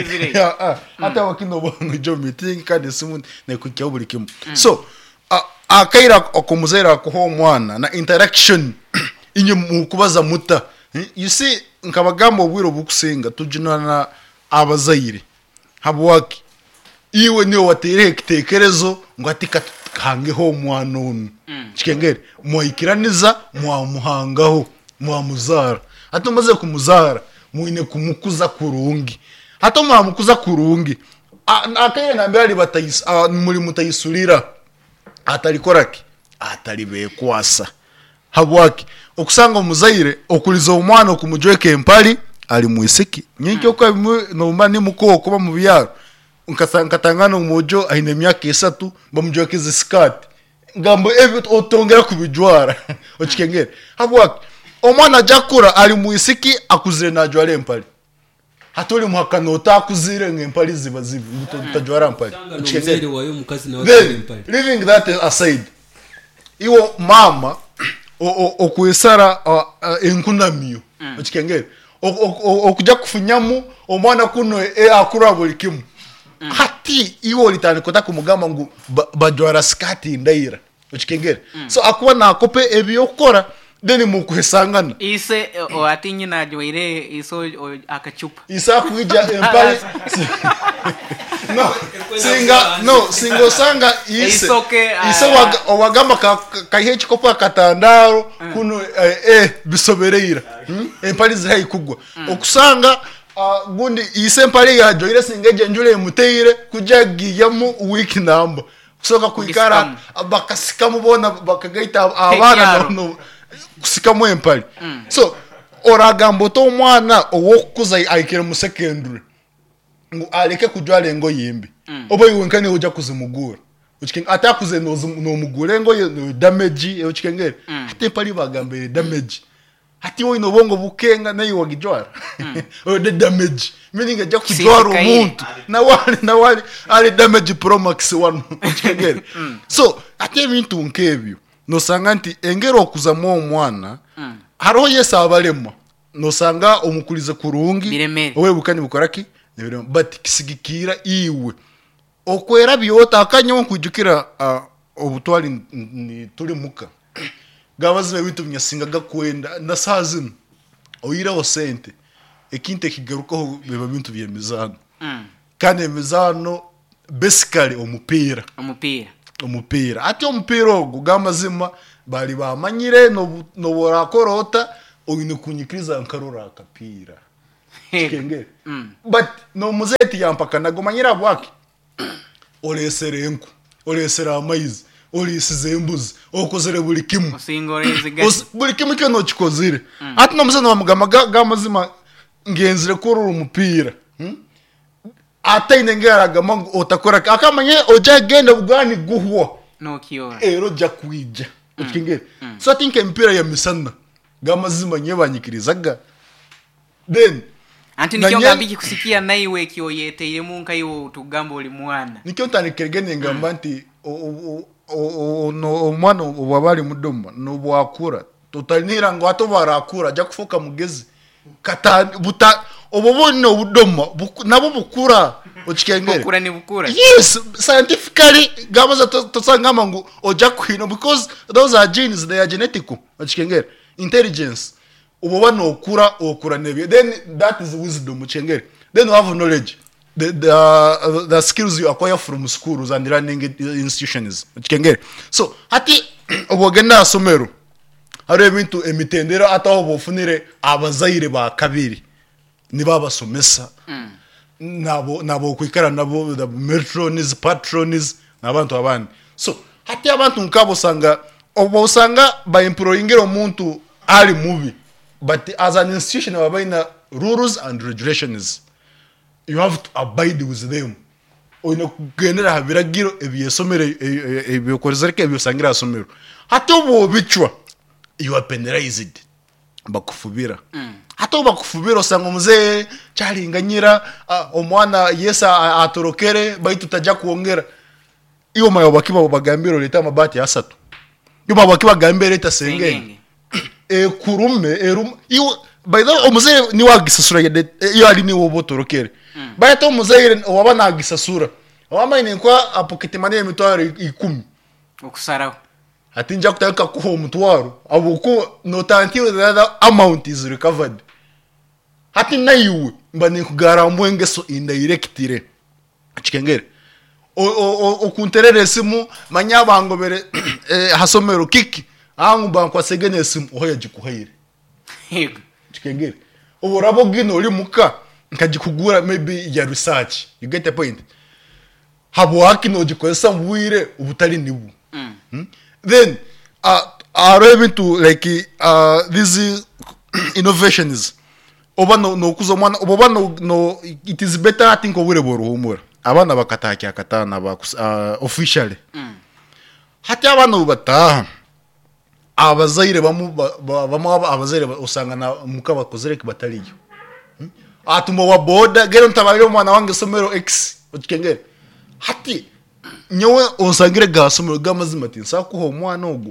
hata wakino bongo jo meeting kandi simu ne kukya buli kimu so akaira okumuzera ko mwana na interaction inye mukubaza muta you see nkabagamba obwiro bukusenga tujinana abazaire habwaki iwe niyo watere kitekerezo ngo atika hangeho mwana onu chikengere moikiraniza mwamuhangaho mwamuzara hata maze kumuzara muine kumukuza kurungi hata mwamukuza kurungi akaye nambali batayis muri mutayisulira atalikoraki atalibekwasa habwaki okusanga omuzaire okuliza omwana okumujweke empali ali muisiki nyinki okwa no mani muko kuba mu byaro nkatangana umujo aine myaka 3 bamujwekeze skirt ngambo evi otongera kubijwara ochikengere habwaki omwana jakura ali muisiki akuzire najwale empali hatoli muhakano utakuzire ngempali ziba utajwara empali ochikengere wayo mukazi na wale empali leaving that aside iwo mama okuisara enkunamiyo ochikengere okuja kufunyamu omwana kuno akura bulikimu hati iwo litani kota kumugamba ngu bajwara skati ndaira ochikengere so akuba nakope ebyokora deni mukuhesangana ise atinyi najwaire iso akachupa isa kuija empali singo sanga ise wagamba kahechi kopa katandaro kuno bisobereira empali zihai kugwa okusanga gundi ise empali ya joire singeje njule muteire kujagiyamu wiki namba kusoka kuikara bakasikamu bona bakagaita abana no kusikamu empali so oragambo to mwana owokuza aikire mu secondary ngo aleke kujwale ngo yimbi obo yiwenkane uja kuzimugura uchikenga atakuze no mugure ngo damage uchikengere ate pali bagambere damage hati wo ino bongo bukenga nayo wagijwara the damage meaning aja kujwara umuntu na wali ali damage pro max 1 uchikengere so ate bintu nkebyo no sanganti engero okuzamo omwana haro yesa abalema nosanga omukurize kurungi owe bukani bukoraki but kisigikira iwe okwera byota akanyo kujukira obutwali ni tuli muka gabaze bintu binyasinga gakwenda nasazino oyira osente ekinte kigarukaho beba bintu byemizano kandi emizano basically omupira ati omupira ogo gamazima bali bamanyire no borakorota oyine kunyikiriza nkarora akapira kenge but no muzeti yampaka nagomanyira bwaki oleserenku olesera amaizi olisize embuzi okozere buli kimu buli kimu kyo chikozire ati no musana bamugamaga gamazima ngenzire korora umupira ataine ngaraga mangu otakora akamanye oja genda bugani guhwa no kiora ero jakwija ukingere so I think empira ya misana gamazima nyebanyikirizaga then anti nikyo ngambiki kusikia naiwe kyo yeteire munka yo tugamba oli mwana nikyo ntanikergene ngamba nti no mwana obabali mudomba no bwakura totanira ngo atobarakura ja kufoka mugezi kata buta obobone obudomba nabo bukura ochikengere bukura ni bukura yes scientifically gamaza tosangama ngo oja kwino because those are genes, they are genetic ochikengere intelligence obobane okura nebye then that is wisdom ochikengere then you have knowledge the skills you acquire from schools and learning institutions ochikengere so hati obogenda asomero hari ibintu emitendera ataho bofunire abazaire ba kabiri niba basomesa nabo kwikara nabo the metronies patronies nabantu abandi so hati abantu nkabo sanga obosanga by employing omuntu ali mubi but as an institution abaina rules and regulations you have to abide with them oyina kugendera habiragiro ebyesomere ebyokorezereke ebyosangira asomero hati obo bichwa you are penalized bakufubira hata bakufubira osanga muzee cyalinganyira omwana yesa atorokere baitu tajja kuongera iyo mayo bakiba bagambiro leta mabati asatu iyo bakiba gambere leta sengenge kurume iyo by the omuzee ni wagisasura iyo ali ni wobotorokere bayata omuzee wabana agisasura wamaine kwa apoketemane emitwaro 10 okusaraho ati nja kutaka kuho mutwaro abuko not until the other amount is recovered hati nayiwe mbani kugarambo engeso indirectire chikengere okunterere simu manyabangobere hasomero kiki angu bankwa segene simu oya jikuhaire chikengere oborabo gino oli muka nkajikugura maybe ya research you get the point habo hakino jikwesa bwire ubutali nibu then are able to like these innovations oba no kuzomwana oba no it is better I think obure boruhumura abana bakataki akatana ba officially hati abana bataha abazaire abazaire usanga na muka bakozereke bataliyo atumo wa boda gero ntabaye umwana wange somero x ukengere hati nyewe onsangire gasomero gamazima tinsa kuho umwana ogo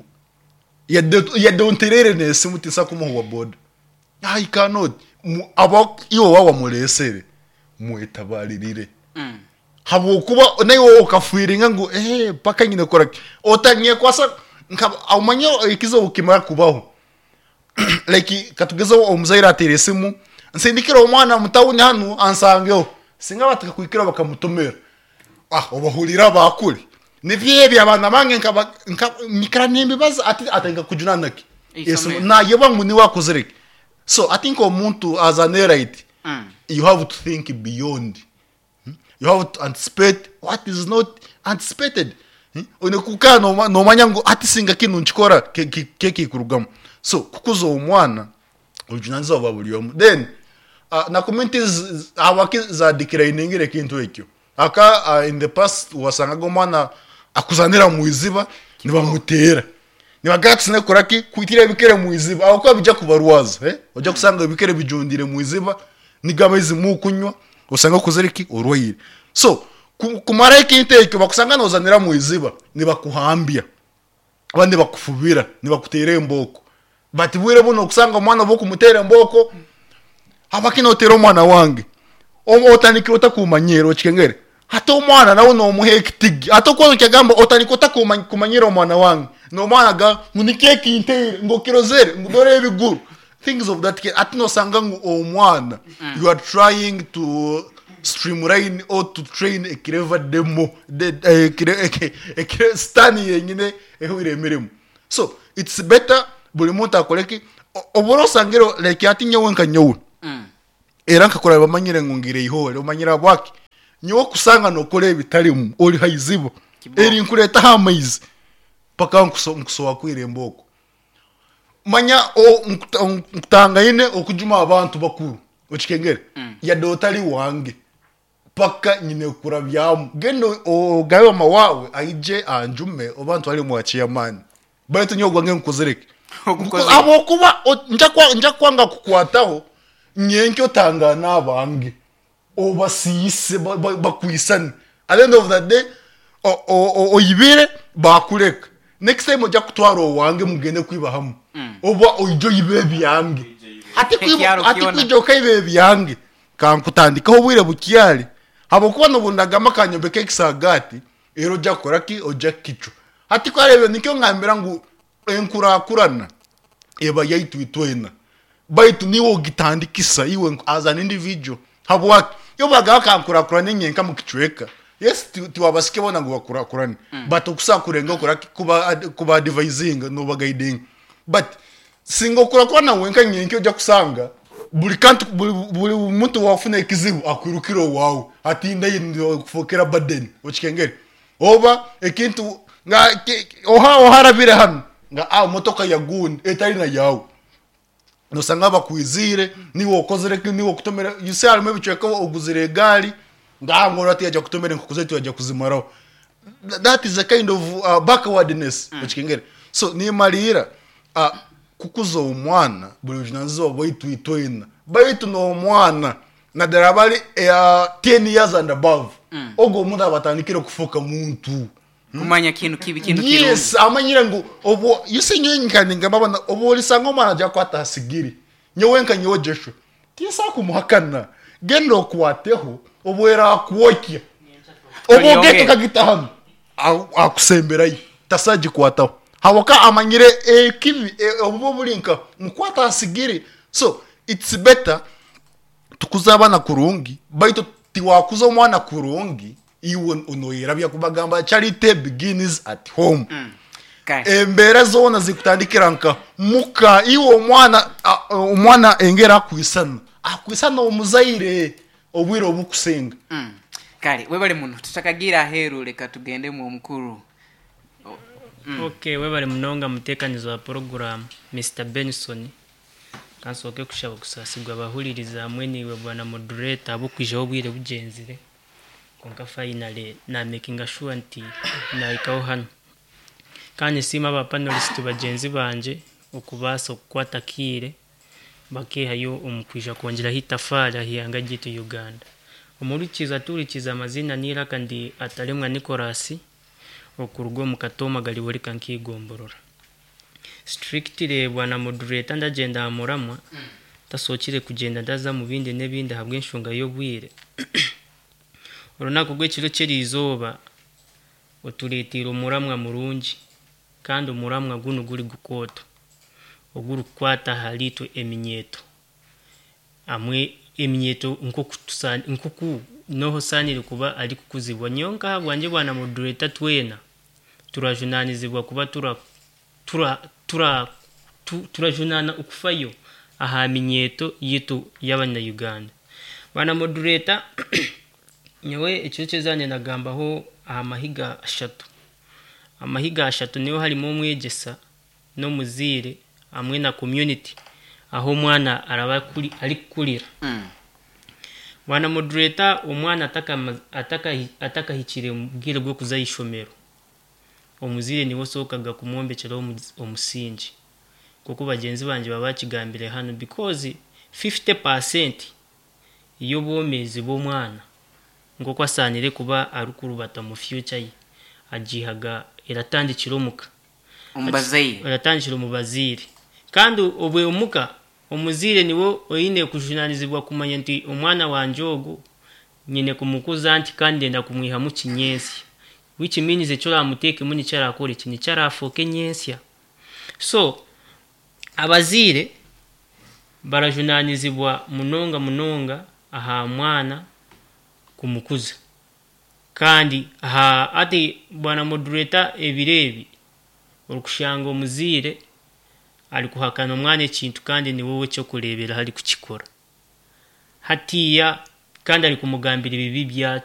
ya donterere nese mutinsa kumuho wa boda I cannot aba iyo wawa mulesere muetabalirire habo kuba nayo okafuiringa ngo paka nyine kora otanye kwasa amanyo ikizo ukimara kubaho like katugeza omuzaira ateresimu nsindikira umwana mutawuni hanu ansangyo singa bataka kwikira bakamutomera obahulira bakuri nivyebya abana bange nkara nembibaza ati atenga kujunanaki yesu na yebangu ni wakozereke so I think omuntu as an right you have to think beyond you have to anticipate what is not anticipated onekuka no manyango ati singa kinu nchikora keki kurugamo so kukuzo umwana ujunanza obabulyomo then na communities awaki za declining kintu ekyo aka in the past wasanga mwana akuzanira muiziba nibamutera nibagatsine koraki kwitira bikere muiziba aho bijya kubarwaza ojya kusanga bikere bijundire muiziba nigamazi mukunywa usanga kuzeriki urwayire so kumara ikinteke bakusanga nozanira muiziba nibakuhambia abandi bakufubira nibakutere mboko but bwire buno kusanga omwana bo kumutera mboko abakino otera omwana wange otanikira otakumanyero kikengere hata omwana nawo no muhektig hata ko kyagamba otanikota kumanyira omwana wange no mwana ga munikeki intere ngokirozere ngudore ebiguru things of that atino sanga omwana you are trying to streamline or to train a clever demo stani yenyine ehwire mirimo so it's better buli muntu akoleki oboro sangero like atinye wenka nyowe era nkakora bamanyire ngungire ihole bamanyira bwaki nyo kusanga no kole bitalimu oli haizibo eri nkureta hamaizi paka nkuso akwire mboko manya nkutanga ine okujuma abantu bakuru okikengere ya dotali wange paka nyine kurabyamu gendo ogayo mawawe aije anjume abantu ali mwachiya mani baito nyogwa ngenkozereke abo kuba njya kwanga kukwataho nyenke otanga nabange obasiyise bakwisana at the end of that day oyibire bakureka next time ojya kutwara wange mugende kwibahamu oba oijo yibebi yange ati kwijo kaibebi yange kankutandikaho bwire bukiyali abo kuba nobundagama kanyombe kekisagati ero jya koraki ojya kico ati kwarebe nikyo ngambira ngo enkurakurana eba yaitwitwena baitu niwo gitandikisa iwe as an individual habwa yo bagaka nkurakurana nyenka mukicweka yes tiwabasike bona ngo bakurakurana but okusakurenga koraki kuba advising no bagaiding but singo kurakurana wenka nyenka ojya kusanga buli muntu wafuna ikizibu akwirukiro wawe ati ndayindo kufokera baden okikengere oba ekintu nga oharabire hano nga motoka ya gun etari na yawe no sanga bakwizire niwo kozere niwo kutomera you say alme bicheka oguzire gari nga ngora ati ajya kutomera nkukuzetu ajya kuzimaraho that is a kind of backwardness okikengere so ni malira kukuza umwana buli jinazo baitu itoina baitu no mwana na darabali 10 years and above ogo umuntu abatanikira kufoka muntu kumanya kintu kibi kintu kiri yes amanyira ngo obo yusenye nkaninga baba obo lisango mwana ajya kwata sigiri nyewenka nyojesho tisa kumuhakana gendo kwateho obo era kuokia obo geto kagitahan akusemberayi tasaji kwataho hawaka amanyire kivi obo bulinka mukwata sigiri so it's better tukuzabana kurungi baito tiwakuza omwana kurungi iwe unoyirabya kubagamba charity begins at home embera zona zikutandikira nka muka iwe omwana engera akwisana omuzaire obwiro obukusenga kale webale muno tutakagira heru leka tugende mu omukuru okay webale munonga mutekanizo wa program Mr Benson kansoke kushaba kusasigwa bahuliriza amwe niwe bwana moderator abukwijeho bwire bugenzire konka finally na making sure nti na ikaho hano kanye sima ba panelist bagenzi banje ukubasa okwatakire bakehayo umukwisha kongera hitafara hiyanga gitu Uganda umurikiza turikiza amazina nira kandi atalemwa Nicholas okurugo mukatoma gali wori kankigomborora strictly bwana moderator ndagenda amuramwa tasokire kugenda ndaza mu bindi nebindi habwe nshunga yo bwire urunako gwekiro cyerizoba oturetira umuramwa murungi kandi umuramwa guno guri gukoto oguru kwata halito eminyeto amwe eminyeto nkuku noho sanire kuba ari kukuzibwa nyonka habwanje bwana moderator twena turajunanizibwa kuba turajunana ukufayo aha minyeto yitu y'abanya Uganda bwana moderator nyewe icyo cyezanye nagambaho amahiga ashatu niyo harimo umwegesa no muzire amwe na community aho mwana araba kuri ari kurira bwana moderator umwana ataka hikire mbwire bwo kuzayishomero omuzire niwo sokaga kumwombekera omusingi kuko bagenzi banje babakigambire hano because 50% iyo bomezi bo mwana ngo kwasanire kuba arukurubata mu future ye ajihaga iratandikira umuka umubazire iratandikira umubazire kandi obwe omuka omuzire niwo oyine kujunanizibwa kumanya nti omwana wanje ogu nyine kumukuza nti kandi enda kumwihamu kinyensya, which means ekyora amuteke muni kyara akore kini kyara afoke nyensya. So abazire barajunanizibwa munonga aha mwana kumukuza, kandi aha ati bwana moderator ebirebi okushanga omuzire ali kuhakana omwana ekintu kandi ni wowe cyo kurebera hali kukikora hatiya kandi ali kumugambira ibibi byakyo.